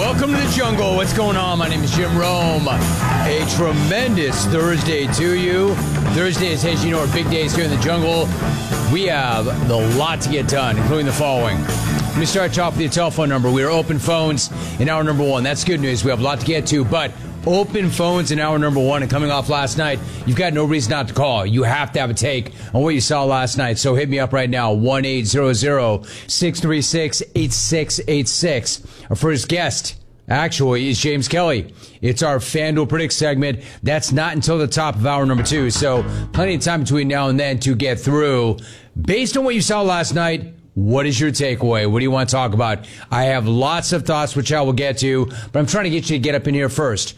Welcome to the jungle. What's going on? My name is Jim Rome. A tremendous Thursday to you. Thursdays, as you know, are big days here in the jungle. We have a lot to get done, including the following. Let me start off with your telephone number. We are open phones in hour number one. That's good news. We have a lot to get to, but open phones in hour number one, and coming off last night, you've got no reason not to call. You have to have a take on what you saw last night. So hit me up right now, 1-800-636-8686. Our first guest, actually, is James Kelly. It's our FanDuel Predict segment. That's not until the top of hour number two, so plenty of time between now and then to get through. Based on what you saw last night, what is your takeaway? What do you want to talk about? I have lots of thoughts, which I will get to, but I'm trying to get you to get up in here first.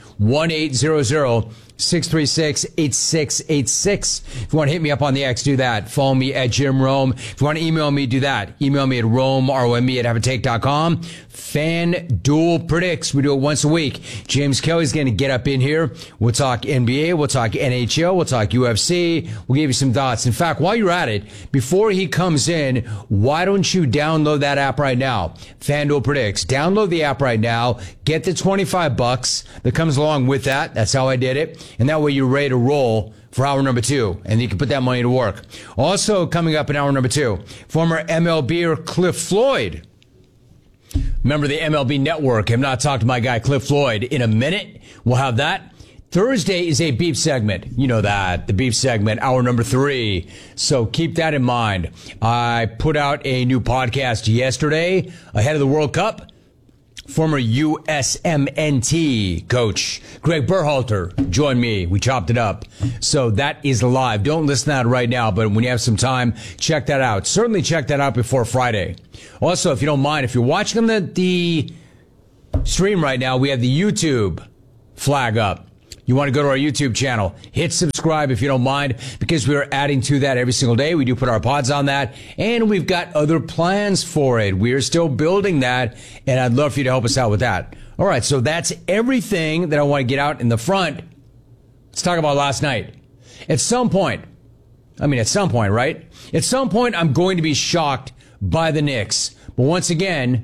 1-800-636-8686. If you want to hit me up on the X, do that. Follow me at Jim Rome. If you want to email me, do that. Email me at rome@haveatake.com. FanDuel Predicts. We do it once a week. James Kelly's going to get up in here. We'll talk NBA. We'll talk NHL. We'll talk UFC. We'll give you some thoughts. In fact, while you're at it, before he comes in, why don't you download that app right now? FanDuel Predicts. Download the app right now. Get the $25 that comes along with that. That's how I did it. And that way you're ready to roll for hour number two, and you can put that money to work. Also coming up in hour number two, former MLBer Cliff Floyd. Remember the MLB Network. I've not talked to my guy Cliff Floyd in a minute. We'll have that. Thursday is a beef segment. You know that. The beef segment, hour number three. So keep that in mind. I put out a new podcast yesterday ahead of the World Cup. Former USMNT coach Greg Berhalter joined me. We chopped it up. So that is live. Don't listen to that right now, but when you have some time, check that out. Certainly check that out before Friday. Also, if you don't mind, if you're watching on the stream right now, we have the YouTube flag up. You want to go to our YouTube channel, hit subscribe if you don't mind, because we are adding to that every single day. We do put our pods on that, and we've got other plans for it. We are still building that, and I'd love for you to help us out with that. All right, so that's everything that I want to get out in the front. Let's talk about last night. At some point, right? At some point, I'm going to be shocked by the Knicks. But once again,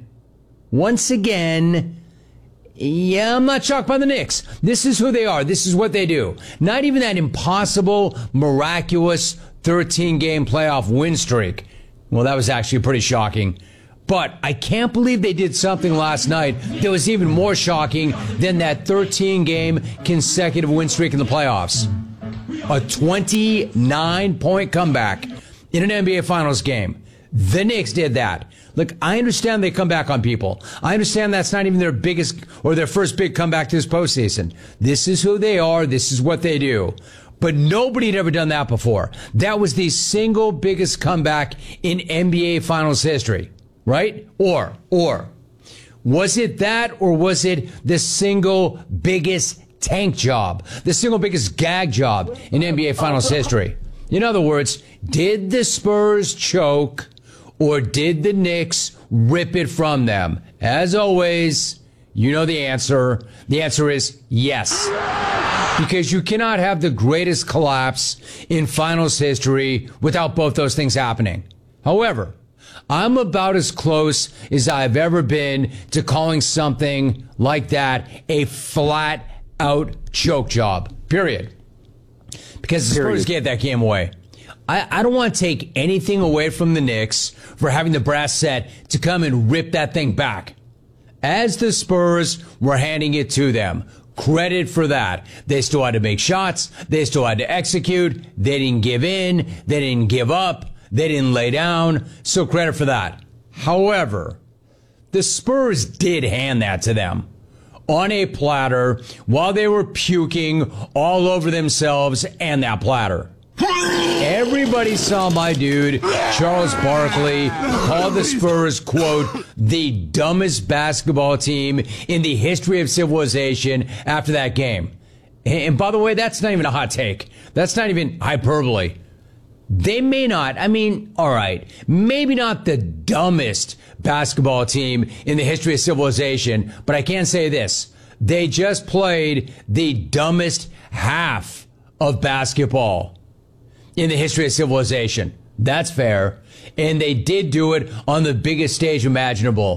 yeah, I'm not shocked by the Knicks. This is who they are. This is what they do. Not even that impossible, miraculous 13-game playoff win streak. Well, that was actually pretty shocking. But I can't believe they did something last night that was even more shocking than that 13-game consecutive win streak in the playoffs. A 29-point comeback in an NBA Finals game. The Knicks did that. Look, I understand they come back on people. I understand that's not even their biggest or their first big comeback to this postseason. This is who they are. This is what they do. But nobody had ever done that before. That was the single biggest comeback in NBA Finals history, right? Or was it that, or was it the single biggest tank job, the single biggest gag job in NBA Finals history? In other words, did the Spurs choke, or did the Knicks rip it from them? As always, you know the answer. The answer is yes. Because you cannot have the greatest collapse in finals history without both those things happening. However, I'm about as close as I've ever been to calling something like that a flat-out choke job. Period. Because the Spurs gave that game away. I don't want to take anything away from the Knicks for having the brass set to come and rip that thing back. As the Spurs were handing it to them, credit for that. They still had to make shots. They still had to execute. They didn't give in. They didn't give up. They didn't lay down. So credit for that. However, the Spurs did hand that to them on a platter while they were puking all over themselves and that platter. Everybody saw my dude, Charles Barkley, call the Spurs, quote, the dumbest basketball team in the history of civilization after that game. And by the way, that's not even a hot take. That's not even hyperbole. They may not, all right, maybe not the dumbest basketball team in the history of civilization, but I can say this. They just played the dumbest half of basketball in the history of civilization. That's fair. And they did do it on the biggest stage imaginable.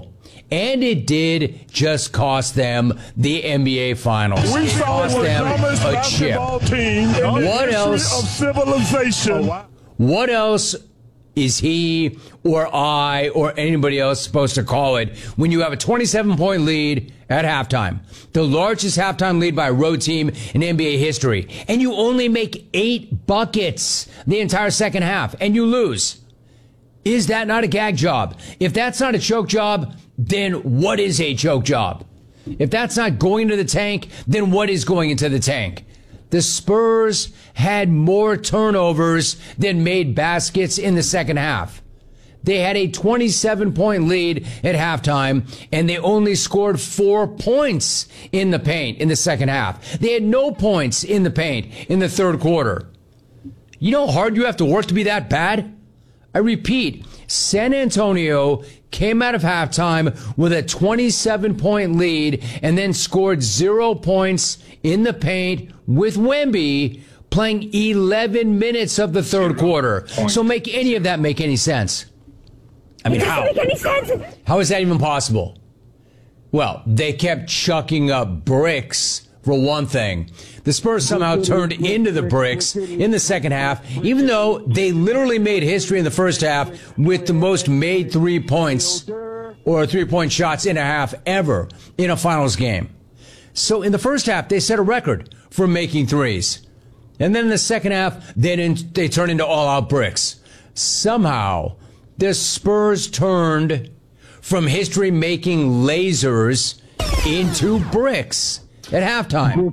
And it did just cost them the NBA Finals. We It saw cost the them dumbest a basketball chip. team in the What history else? of civilization. What else is he or I or anybody else supposed to call it when you have a 27-point lead at halftime? The largest halftime lead by a road team in NBA history. And you only make 8 buckets the entire second half and you lose. Is that not a gag job? If that's not a choke job, then what is a choke job? If that's not going into the tank, then what is going into the tank? The Spurs had more turnovers than made baskets in the second half. They had a 27-point lead at halftime, and they only scored 4 points in the paint in the second half. They had no points in the paint in the third quarter. You know how hard you have to work to be that bad? I repeat, San Antonio came out of halftime with a 27-point lead and then scored 0 points in the paint with Wemby playing 11 minutes of the third quarter. So make any of that make any sense? I mean, how? It doesn't make any sense. How is that even possible? Well, they kept chucking up bricks, for one thing. The Spurs somehow turned into the bricks in the second half, even though they literally made history in the first half with the most made 3 points or 3-point shots in a half ever in a finals game. So in the first half, they set a record for making threes. And then in the second half, they turned into all-out bricks. Somehow, the Spurs turned from history-making lasers into bricks at halftime.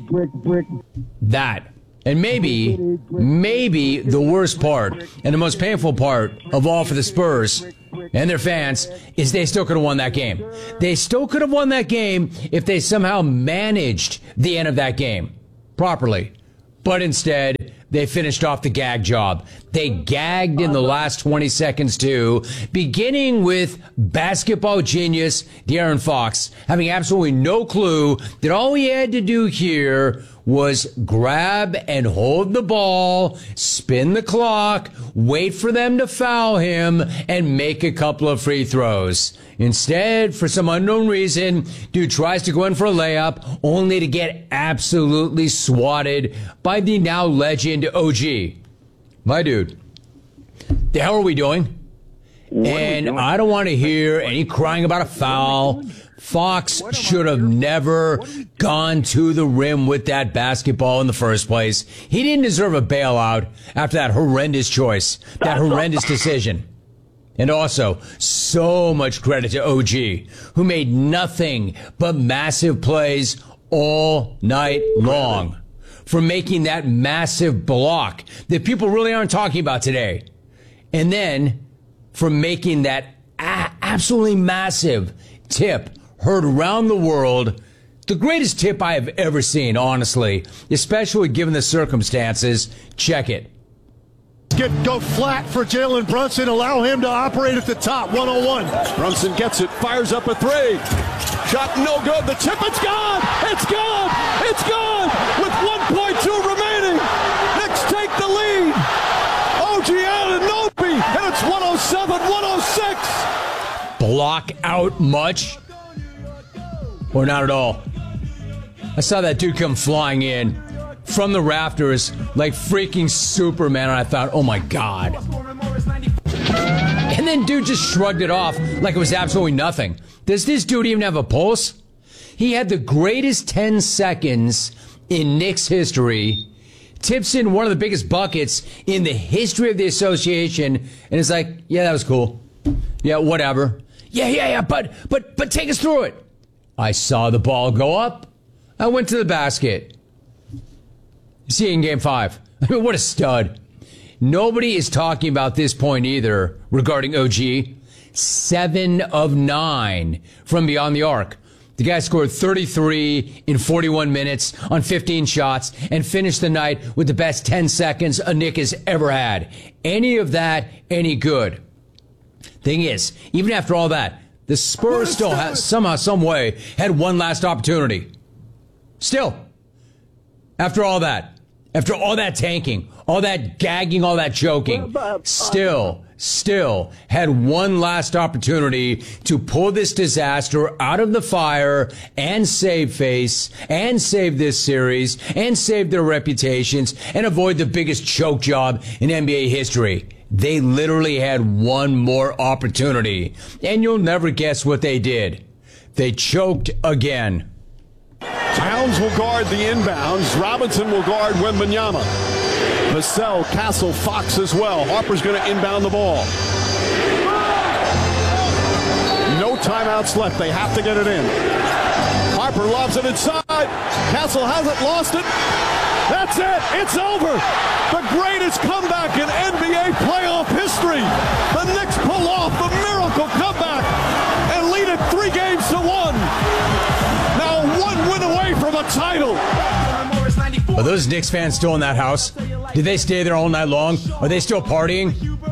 That. And maybe the worst part and the most painful part of all for the Spurs and their fans is they still could have won that game. They still could have won that game if they somehow managed the end of that game properly. But instead, they finished off the gag job. They gagged in the last 20 seconds, too, beginning with basketball genius De'Aaron Fox having absolutely no clue that all he had to do here was grab and hold the ball, spin the clock, wait for them to foul him, and make a couple of free throws. Instead, for some unknown reason, dude tries to go in for a layup, only to get absolutely swatted by the now legend OG. My dude, the hell are we doing? And I don't want to hear any crying about a foul. Fox should have never gone to the rim with that basketball in the first place. He didn't deserve a bailout after that horrendous choice, that horrendous decision. And also, so much credit to OG, who made nothing but massive plays all night long, for making that massive block that people really aren't talking about today. And then for making that absolutely massive tip heard around the world. The greatest tip I have ever seen, honestly, especially given the circumstances. Check it. Go flat for Jalen Brunson. Allow him to operate at the top. 101. Brunson gets it. Fires up a 3. Shot no good. The tip. It's gone. It's gone. It's gone. With 1.2 remaining. Knicks take the lead. OG Anunoby. And it's 107-106. Block out much? Or not at all? I saw that dude come flying in from the rafters like freaking Superman, and I thought, oh my God. And then dude just shrugged it off like it was absolutely nothing. Does this dude even have a pulse? He had the greatest 10 seconds in Knicks history, tips in one of the biggest buckets in the history of the association, and it's like, yeah, that was cool. Yeah, whatever. Yeah, but take us through it. I saw the ball go up. I went to the basket. See in game 5. I mean, what a stud. Nobody is talking about this point either regarding OG. 7 of 9 from beyond the arc. The guy scored 33 in 41 minutes on 15 shots and finished the night with the best 10 seconds a Knick has ever had. Any of that, any good. Thing is, even after all that, the Spurs still somehow, some way, had one last opportunity. Still, after all that. After all that tanking, all that gagging, all that choking, still had one last opportunity to pull this disaster out of the fire and save face and save this series and save their reputations and avoid the biggest choke job in NBA history. They literally had one more opportunity, and you'll never guess what they did. They choked again. Towns will guard the inbounds. Robinson will guard Wembanyama. Vassell, Castle, Fox as well. Harper's going to inbound the ball. No timeouts left. They have to get it in. Harper lobs it inside. Castle hasn't lost it. That's it. It's over. The greatest comeback in NBA playoff history. The Knicks pull off the miracle comeback and lead it 3-1. Now one win away from a title. Are those Knicks fans still in that house? Did they stay there all night long? Are they still partying?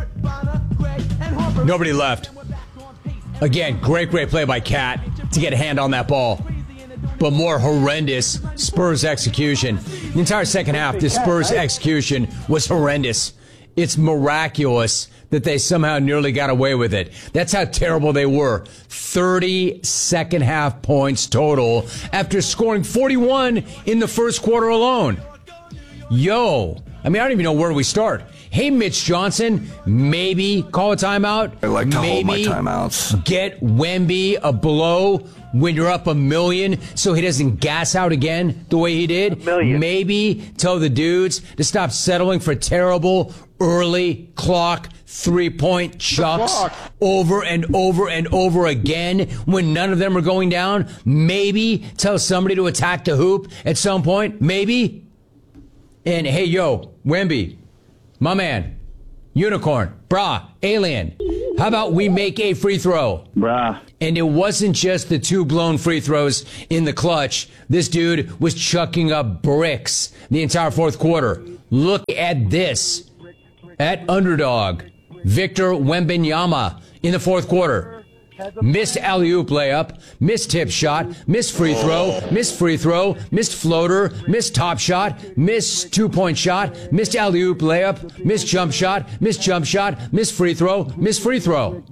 Nobody left. Again, great play by Cat to get a hand on that ball. But more horrendous Spurs execution. The entire second half, the Spurs execution was horrendous. It's miraculous that they somehow nearly got away with it. That's how terrible they were. 30 second half points total after scoring 41 in the first quarter alone. I don't even know where we start. Hey, Mitch Johnson, maybe call a timeout. I like to hold my Maybe timeouts. get Wemby a blow when you're up 1 million so he doesn't gas out again the way he did. Maybe tell the dudes to stop settling for terrible early clock 3-point chucks over and over and over again when none of them are going down. Maybe tell somebody to attack the hoop at some point. Maybe. And hey, Wemby, my man, Unicorn, brah, Alien. How about we make a free throw? Brah. And it wasn't just the 2 blown free throws in the clutch. This dude was chucking up bricks the entire fourth quarter. Look at this. At underdog, Victor Wembanyama in the fourth quarter. Missed alley-oop layup, missed tip shot, missed free throw, missed floater, missed top shot, missed 2-point shot, missed alley-oop layup, missed jump shot, missed free throw.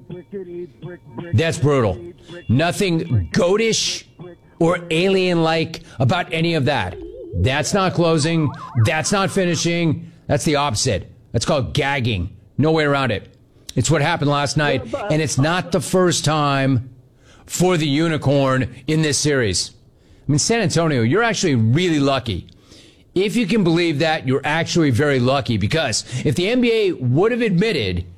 That's brutal. Nothing goatish or alien-like about any of that. That's not closing. That's not finishing. That's the opposite. That's called gagging. No way around it. It's what happened last night, and it's not the first time for the Unicorn in this series. I mean, San Antonio, you're actually really lucky. If you can believe that, you're actually very lucky, because if the NBA would have admitted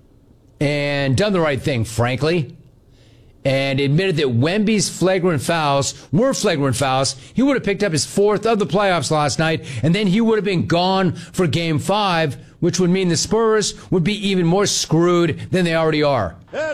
and done the right thing, frankly, and admitted that Wemby's flagrant fouls were flagrant fouls, he would have picked up his 4th of the playoffs last night, and then he would have been gone for Game 5, which would mean the Spurs would be even more screwed than they already are.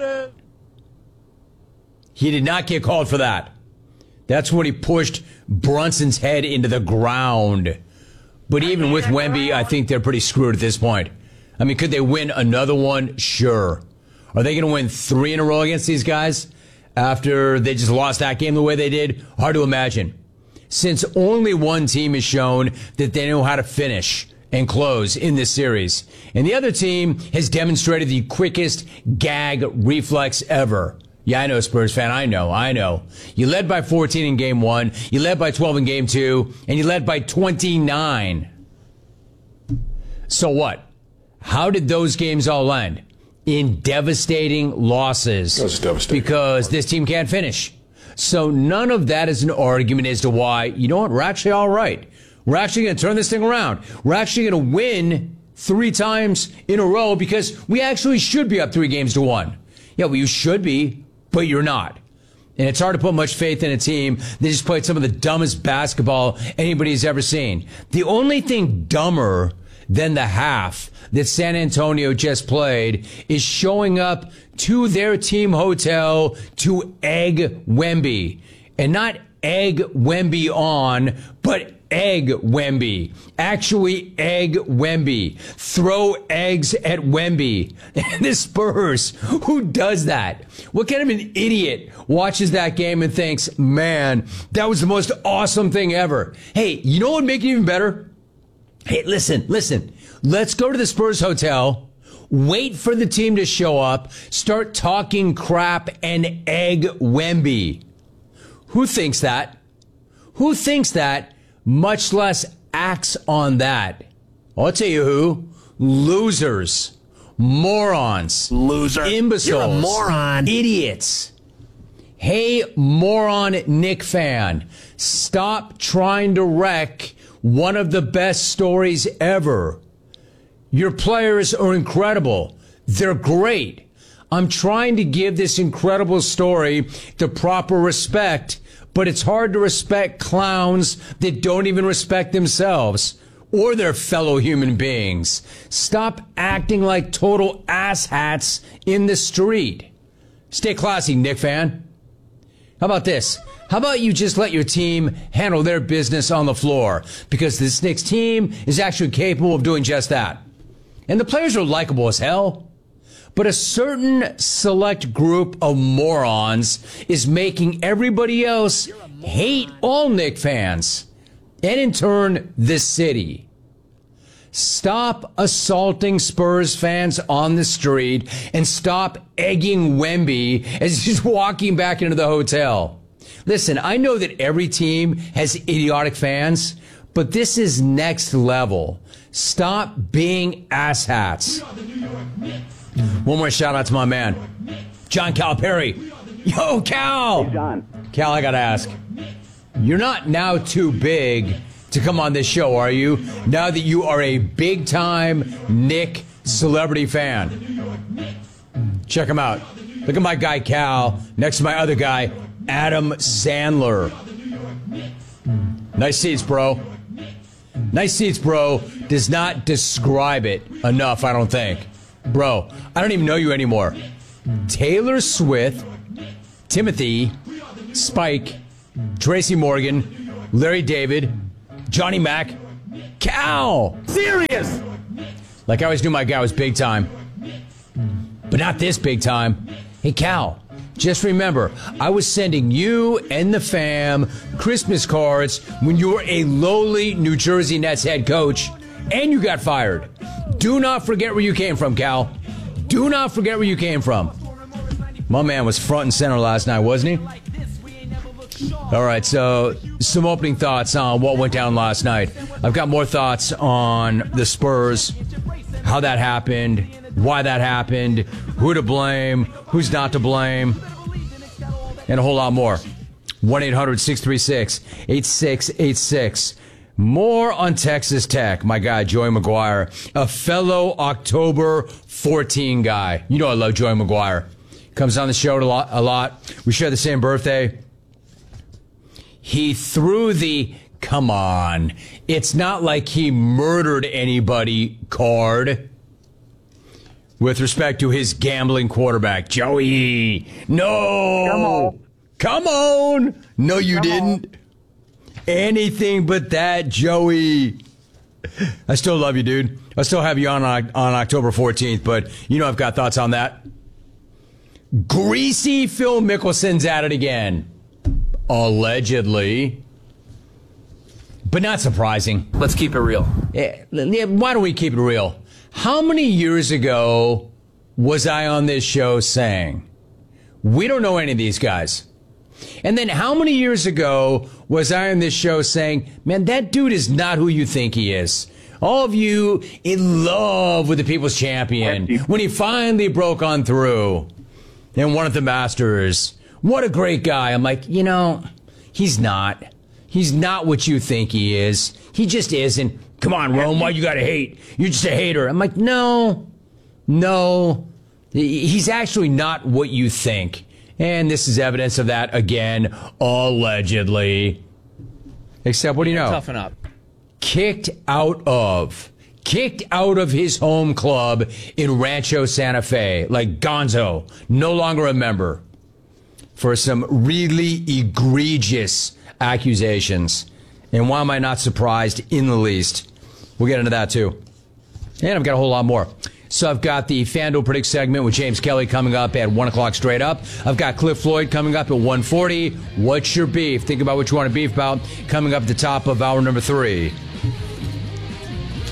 He did not get called for that. That's when he pushed Brunson's head into the ground. But even with Wemby, I think they're pretty screwed at this point. I mean, could they win another one? Sure. Are they going to win 3 in a row against these guys after they just lost that game the way they did? Hard to imagine. Since only one team has shown that they know how to finish and close in this series, and the other team has demonstrated the quickest gag reflex ever. Yeah, I know, Spurs fan. I know. You led by 14 in Game 1, you led by 12 in Game 2, and you led by 29. So what? How did those games all end? In devastating losses. That's devastating. Because this team can't finish. So none of that is an argument as to why, you know what, we're actually all right. We're actually going to turn this thing around. We're actually going to win 3 times in a row because we actually should be up 3-1. Yeah, well, you should be, but you're not. And it's hard to put much faith in a team that just played some of the dumbest basketball anybody's ever seen. The only thing dumber than the half that San Antonio just played is showing up to their team hotel to egg Wemby. And not egg Wemby on, but egg Wemby. Actually egg Wemby. Throw eggs at Wemby. And the Spurs, who does that? What kind of an idiot watches that game and thinks, man, that was the most awesome thing ever? Hey, you know what would make it even better? Hey, listen. Let's go to the Spurs hotel, wait for the team to show up, start talking crap, and egg Wemby. Who thinks that? Who thinks that, much less acts on that? I'll tell you who. Losers. Morons. Loser. Imbeciles. You're a moron. Idiots. Hey, moron Knick fan. Stop trying to wreck one of the best stories ever. Your players are incredible. They're great. I'm trying to give this incredible story the proper respect, but it's hard to respect clowns that don't even respect themselves or their fellow human beings. Stop acting like total asshats in the street. Stay classy, Knick fan. How about this? How about you just let your team handle their business on the floor? Because this Knicks team is actually capable of doing just that. And the players are likable as hell. But a certain select group of morons is making everybody else hate all Knicks fans. And in turn, this city. Stop assaulting Spurs fans on the street and stop egging Wemby as he's walking back into the hotel. Listen, I know that every team has idiotic fans, but this is next level. Stop being asshats. One more shout out to my man, John Calipari. Yo, Cal! Hey, John. Cal, I gotta ask. You're not now too big to come on this show, are you? Now that you are a big-time Knick celebrity fan. Check him out. Look at my guy, Cal, next to my other guy, Adam Sandler. Nice seats, bro. Nice seats, bro, does not describe it enough, I don't think. Bro, I don't even know you anymore. Taylor Swift, Timothy, Spike, Tracy Morgan, Larry David, Johnny Mac, Cal. Serious. Like I always knew my guy was big time. But not this big time. Hey, Cal, just remember, I was sending you and the fam Christmas cards when you were a lowly New Jersey Nets head coach and you got fired. Do not forget where you came from, Cal. Do not forget where you came from. My man was front and center last night, wasn't he? All right, so some opening thoughts on what went down last night. I've got more thoughts on the Spurs, how that happened, why that happened, who to blame, who's not to blame, and a whole lot more. 1-800-636-8686. More on Texas Tech. My guy, Joey McGuire, a fellow October 14 guy. You know I love Joey McGuire. Comes on the show a lot. We share the same birthday. He threw the, come on, it's not like he murdered anybody card with respect to his gambling quarterback. Joey, no. Come on. No, you didn't. Anything but that, Joey. I still love you, dude. I still have you on October 14th, but you know I've got thoughts on that. Greasy Phil Mickelson's at it again. Allegedly. But not surprising. Let's keep it real. Why don't we keep it real? How many years ago was I on this show saying, we don't know any of these guys? And then how many years ago was I on this show saying, man, that dude is not who you think he is? All of you in love with the People's Champion when he finally broke on through and won at the Masters. What a great guy. I'm like, you know, he's not. He's not what you think he is. He just isn't. Come on, Rome, why you gotta hate? You're just a hater. I'm like, no. He's actually not what you think. And this is evidence of that again, allegedly. Except, what do you know? Toughen up. Kicked out of his home club in Rancho Santa Fe, like Gonzo, no longer a member, for some really egregious accusations. And why am I not surprised in the least? We'll get into that too. And I've got a whole lot more. So I've got the FanDuel Predict segment with James Kelly coming up at 1 o'clock straight up. I've got Cliff Floyd coming up at 1:40. What's your beef? Think about what you want to beef about. Coming up at the top of hour number 3.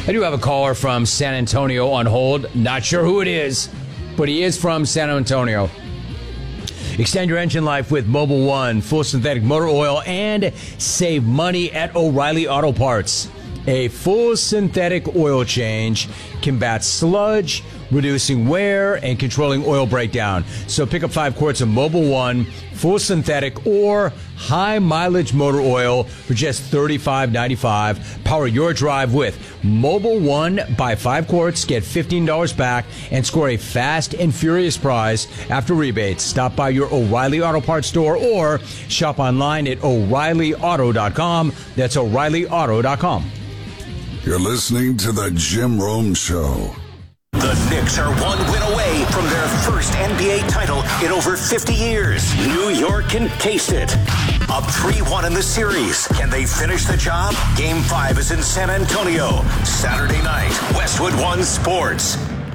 I do have a caller from San Antonio on hold. Not sure who it is, but he is from San Antonio. Extend your engine life with Mobil 1, full synthetic motor oil, and save money at O'Reilly Auto Parts. A full synthetic oil change combats sludge, reducing wear, and controlling oil breakdown. So pick up 5 quarts of Mobil 1, full synthetic, or high mileage motor oil for just $35.95. Power your drive with Mobil 1. Buy 5 quarts, get $15 back, and score a fast and furious prize after rebates. Stop by your O'Reilly Auto Parts store or shop online at O'ReillyAuto.com. That's O'ReillyAuto.com. You're listening to The Jim Rome Show. The Knicks are 1 win away from their first NBA title in over 50 years. New York can taste it. Up 3-1 in the series. Can they finish the job? Game 5 is in San Antonio. Saturday night, Westwood One Sports.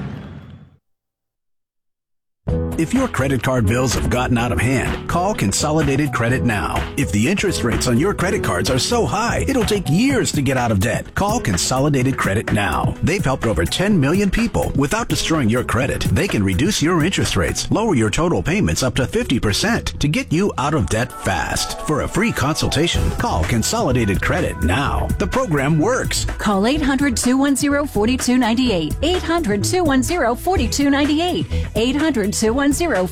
If your credit card bills have gotten out of hand, call Consolidated Credit now. If the interest rates on your credit cards are so high, it'll take years to get out of debt. Call Consolidated Credit now. They've helped over 10 million people without destroying your credit. They can reduce your interest rates, lower your total payments up to 50% to get you out of debt fast. For a free consultation, call Consolidated Credit now. The program works. Call 800-210-4298. 800-210-4298. 800-210-4298.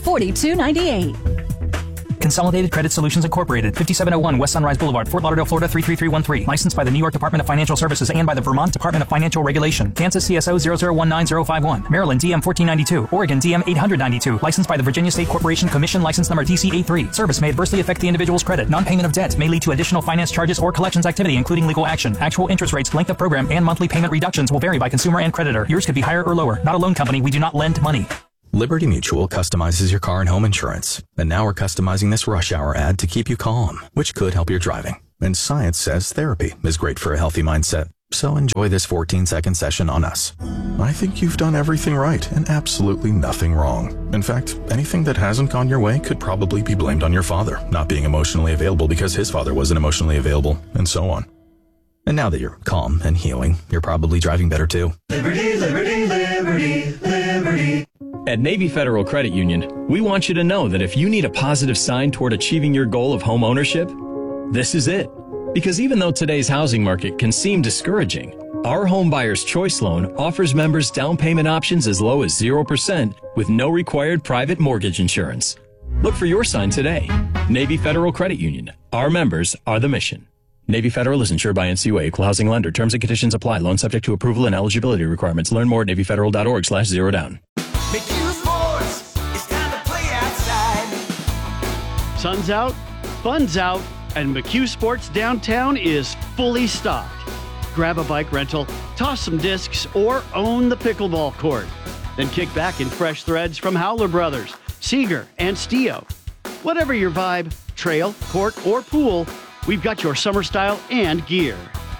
Consolidated Credit Solutions Incorporated, 5701 West Sunrise Boulevard, Fort Lauderdale, Florida 33313. Licensed by the New York Department of Financial Services and by the Vermont Department of Financial Regulation. Kansas CSO 0019051. Maryland DM 1492. Oregon DM 892. Licensed by the Virginia State Corporation Commission, license number TCA3. Service may adversely affect the individual's credit. Non-payment of debt may lead to additional finance charges or collections activity, including legal action. Actual interest rates, length of program, and monthly payment reductions will vary by consumer and creditor. Yours could be higher or lower. Not a loan company. We do not lend money. Liberty Mutual customizes your car and home insurance. And now we're customizing this rush hour ad to keep you calm, which could help your driving. And science says therapy is great for a healthy mindset. So enjoy this 14-second session on us. I think you've done everything right and absolutely nothing wrong. In fact, anything that hasn't gone your way could probably be blamed on your father, not being emotionally available because his father wasn't emotionally available, and so on. And now that you're calm and healing, you're probably driving better too. Liberty, liberty, liberty, liberty. At Navy Federal Credit Union, we want you to know that if you need a positive sign toward achieving your goal of home ownership, this is it. Because even though today's housing market can seem discouraging, our Home Buyer's Choice Loan offers members down payment options as low as 0% with no required private mortgage insurance. Look for your sign today. Navy Federal Credit Union. Our members are the mission. Navy Federal is insured by NCUA, Equal Housing Lender. Terms and conditions apply. Loan subject to approval and eligibility requirements. Learn more at NavyFederal.org/zerodown. McHugh Sports, it's time to play outside. Sun's out, fun's out, and McHugh Sports downtown is fully stocked. Grab a bike rental, toss some discs, or own the pickleball court. Then kick back in fresh threads from Howler Brothers, Seeger, and Stio. Whatever your vibe, trail, court, or pool, we've got your summer style and gear.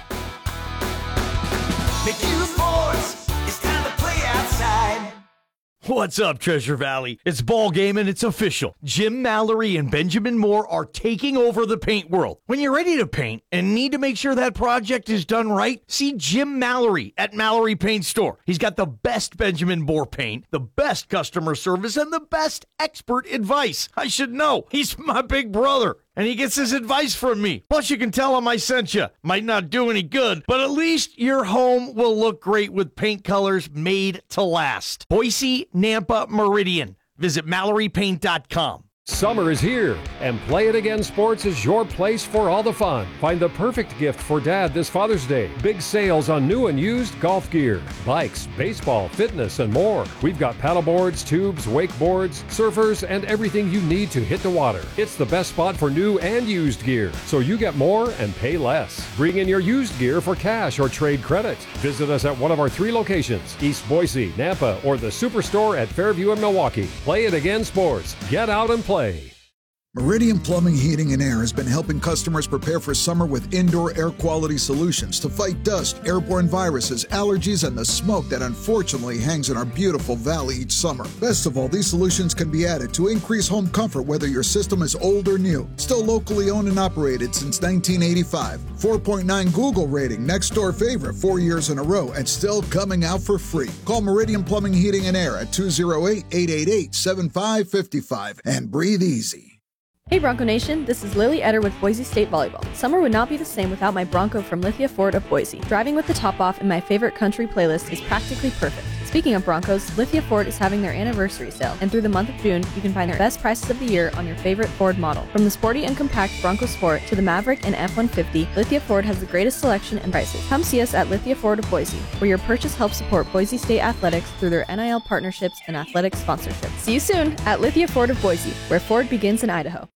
McHugh Sports, it's time to play outside. What's up, Treasure Valley? It's ball game and it's official. Jim Mallory and Benjamin Moore are taking over the paint world. When you're ready to paint and need to make sure that project is done right, see Jim Mallory at Mallory Paint Store. He's got the best Benjamin Moore paint, the best customer service, and the best expert advice. I should know. He's my big brother. And he gets his advice from me. Plus, you can tell him I sent you. Might not do any good, but at least your home will look great with paint colors made to last. Boise, Nampa, Meridian. Visit MalloryPaint.com. Summer is here, and Play It Again Sports is your place for all the fun. Find the perfect gift for Dad this Father's Day. Big sales on new and used golf gear, bikes, baseball, fitness, and more. We've got paddleboards, tubes, wakeboards, surfers, and everything you need to hit the water. It's the best spot for new and used gear, so you get more and pay less. Bring in your used gear for cash or trade credit. Visit us at one of our 3 locations, East Boise, Nampa, or the Superstore at Fairview and Milwaukee. Play It Again Sports. Get out and play. Meridian Plumbing, Heating, and Air has been helping customers prepare for summer with indoor air quality solutions to fight dust, airborne viruses, allergies, and the smoke that unfortunately hangs in our beautiful valley each summer. Best of all, these solutions can be added to increase home comfort whether your system is old or new. Still locally owned and operated since 1985. 4.9 Google rating, next door favorite 4 years in a row, and still coming out for free. Call Meridian Plumbing, Heating, and Air at 208-888-7555 and breathe easy. Hey Bronco Nation, this is Lily Eder with Boise State Volleyball. Summer would not be the same without my Bronco from Lithia Ford of Boise. Driving with the top off in my favorite country playlist is practically perfect. Speaking of Broncos, Lithia Ford is having their anniversary sale, and through the month of June, you can find their best prices of the year on your favorite Ford model. From the sporty and compact Bronco Sport to the Maverick and F-150, Lithia Ford has the greatest selection and prices. Come see us at Lithia Ford of Boise, where your purchase helps support Boise State athletics through their NIL partnerships and athletic sponsorships. See you soon at Lithia Ford of Boise, where Ford begins in Idaho.